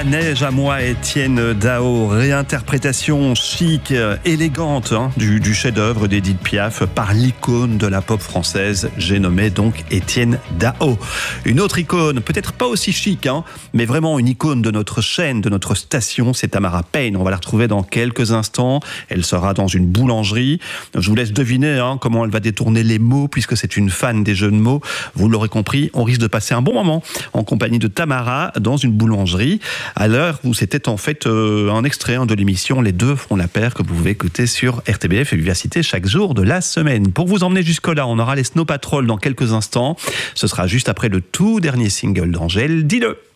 Ma neige à moi, Étienne Dao, réinterprétation chic, élégante du chef-d'œuvre d'Édith Piaf par l'icône de la pop française, j'ai nommé donc Étienne Dao. Une autre icône, peut-être pas aussi chic, mais vraiment une icône de notre chaîne, de notre station, c'est Tamara Payne. On va la retrouver dans quelques instants. Elle sera dans une boulangerie. Je vous laisse deviner comment elle va détourner les mots, puisque c'est une fan des jeux de mots. Vous l'aurez compris, on risque de passer un bon moment en compagnie de Tamara dans une boulangerie, à l'heure où c'était en fait un extrait de l'émission Les Deux font la paire que vous pouvez écouter sur RTBF et Vivacité chaque jour de la semaine. Pour vous emmener jusque-là, on aura les Snow Patrol dans quelques instants. Ce sera juste après le tout dernier single d'Angèle, Dis-le.